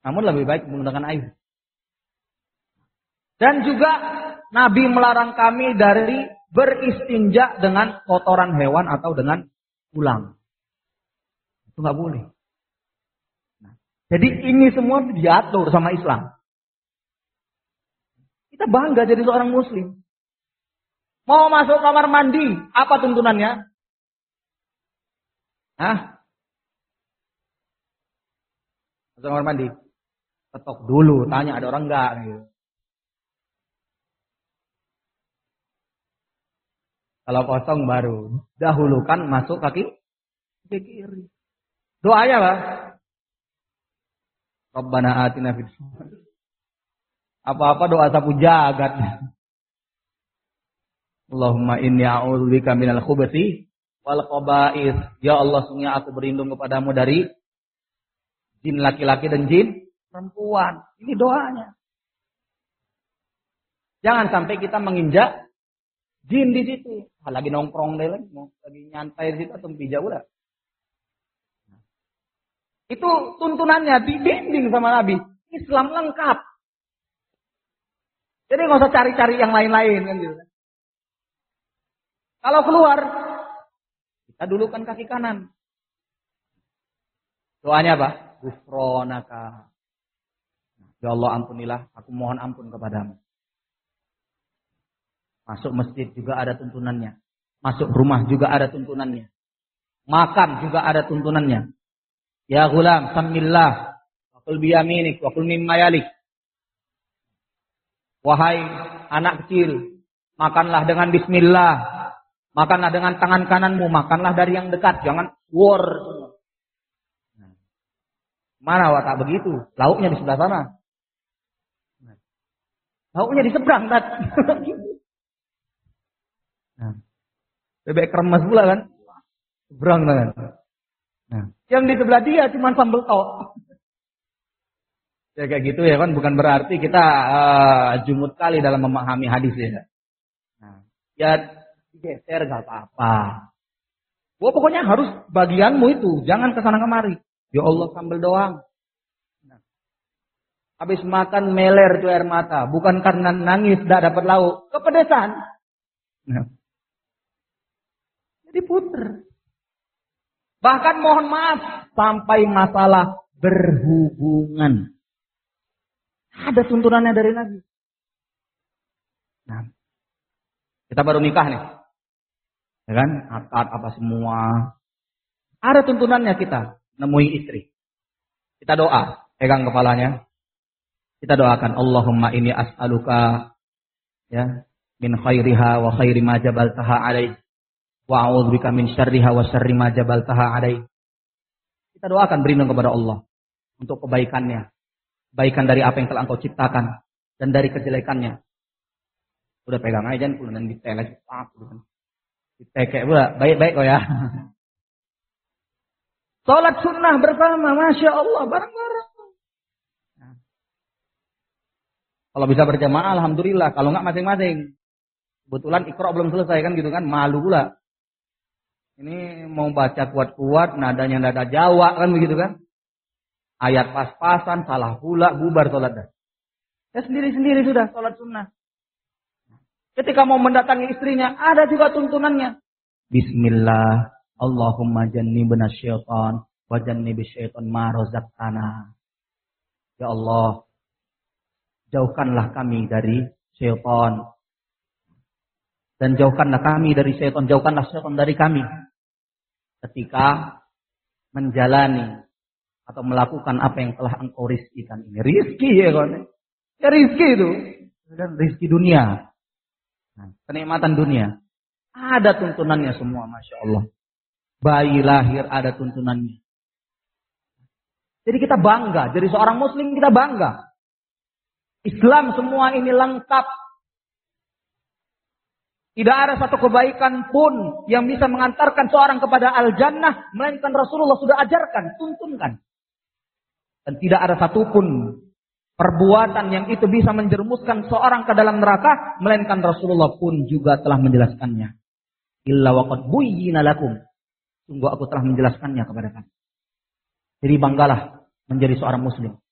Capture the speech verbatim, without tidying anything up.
Namun lebih baik menggunakan air. Dan juga Nabi melarang kami dari beristinja dengan kotoran hewan atau dengan tulang. Itu nggak boleh. Nah, jadi ini semua diatur sama Islam. Kita bangga jadi seorang muslim. Mau masuk kamar mandi, apa tuntunannya? Hah? Masuk kamar mandi. Ketok dulu, tanya ada orang enggak gitu. Kalau kosong baru dahulukan masuk kaki kiri. Doanya apa? Rabbana atina fid dunya. Apa-apa doa sapu jagat. Allahumma inni a'udzubika minal khubuthi wal khaba'ith. Ya Allah, sungguh aku berlindung kepadamu dari jin laki-laki dan jin perempuan. Ini doanya. Jangan sampai kita menginjak jin di situ. Lagi nongkrong deh lagi, lagi nyantai di situ atau pijak udah. Itu tuntunannya dibimbing sama Nabi. Islam lengkap. Jadi nggak usah cari-cari yang lain-lain kan gitu. Kalau keluar, kita dulukan kaki kanan. Doanya apa? Ghufranaka. Ya Allah, ampunilah, aku mohon ampun kepadamu. Masuk masjid juga ada tuntunannya. Masuk rumah juga ada tuntunannya. Makan juga ada tuntunannya. Ya ghulam, samillah, wa kul biyaminik, wa kul mimma yalik. Wahai anak kecil, makanlah dengan bismillah. Makanlah dengan tangan kananmu, makanlah dari yang dekat, jangan war. Mana watak begitu? Lauknya di sebelah sana. Lauknya di seberang, Tat. Nah, bebek kremes pula kan? Seberang kan? Nah, yang di sebelah dia cuma sambal tok. Ya kayak gitu ya kan, bukan berarti kita uh, jumut kali dalam memahami hadis ya. Nah, ya geser gak apa-apa. Wah, pokoknya harus bagianmu itu, jangan kesana kemari. Ya Allah, sambal doang. Nah, habis makan meler tuh air mata, bukan karena nangis tidak dapat lauk, kepedesan. Nah, jadi puter. Bahkan mohon maaf sampai masalah berhubungan. Ada tuntunannya dari Nabi. Nah, kita baru nikah nih. Ya kan? Akad apa semua. Ada tuntunannya kita nemui istri. Kita doa, pegang kepalanya. Kita doakan, Allahumma inni as'aluka ya min khairiha wa khairi ma jabaltaha alaih wa a'udzubika min syarriha wa syarri ma jabaltaha alaih. Kita doakan berlindung kepada Allah untuk kebaikannya. Kebaikan dari apa yang telah Engkau ciptakan dan dari kejelekannya. Udah pegang aja jangan pulang ditelek pak gitu kan. Ditekek pula, baik-baik kok ya. Salat sunnah bersama, Masya Allah, bareng-bareng. Nah. Kalau bisa berjamaah, alhamdulillah. Kalau enggak masing-masing. Kebetulan Iqra belum selesai kan gitu kan, malu pula. Ini mau baca kuat-kuat, nadanya nada Jawa kan begitu kan. Ayat pas-pasan, salah pula, bubar salat dah. Ya sendiri-sendiri sudah salat sunnah. Ketika mau mendatangi istrinya, ada juga tuntunannya. Bismillah, Allahumma jannibna syaitan, wa jannibi syaitan ma razaqtana. Ya Allah, jauhkanlah kami dari syaitan. Dan jauhkanlah kami dari syaitan, jauhkanlah syaitan dari kami. Ketika menjalani atau melakukan apa yang telah Engkau rizkikan ini. Rizki ya kan? Ya rizki itu. Dan rizki dunia. Nah, kenikmatan dunia. Ada tuntunannya semua, Masya Allah. Bayi lahir ada tuntunannya. Jadi kita bangga. Jadi seorang muslim kita bangga. Islam semua ini lengkap. Tidak ada satu kebaikan pun yang bisa mengantarkan seorang kepada al-jannah. Melainkan Rasulullah sudah ajarkan, tuntunkan. Dan tidak ada satupun perbuatan yang itu bisa menjerumuskan seorang ke dalam neraka. Melainkan Rasulullah pun juga telah menjelaskannya. Illa waqad buyyina lakum. Sungguh aku telah menjelaskannya kepada kamu. Jadi banggalah menjadi seorang muslim.